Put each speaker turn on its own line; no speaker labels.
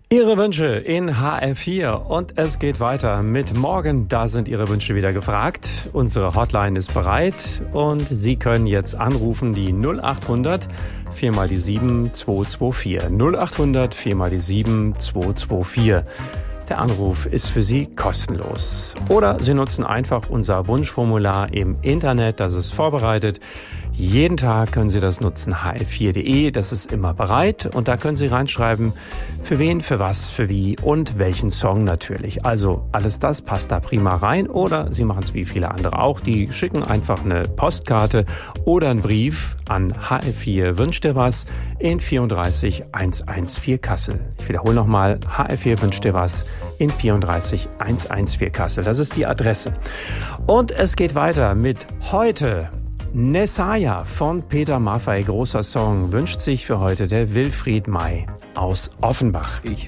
Ihre Wünsche in HR4 und es geht weiter mit Morgen. Da sind Ihre Wünsche wieder gefragt. Unsere Hotline ist bereit und Sie können jetzt anrufen die 0800 4 mal die 7 224. 0800 4 mal die 7 224. Der Anruf ist für Sie kostenlos. Oder Sie nutzen einfach unser Wunschformular im Internet, das ist vorbereitet. Jeden Tag können Sie das nutzen, hr4.de, das ist immer bereit. Und da können Sie reinschreiben, für wen, für was, für wie und welchen Song natürlich. Also alles das passt da prima rein. Oder Sie machen es wie viele andere auch, die schicken einfach eine Postkarte oder einen Brief an HR4 Wünsch dir was in 34114 Kassel. Ich wiederhole nochmal, HR4 Wünsch dir was in 34114 Kassel. Das ist die Adresse. Und es geht weiter mit heute. Nessaya von Peter Maffay, großer Song, wünscht sich für heute der Wilfried May aus Offenbach.
Ich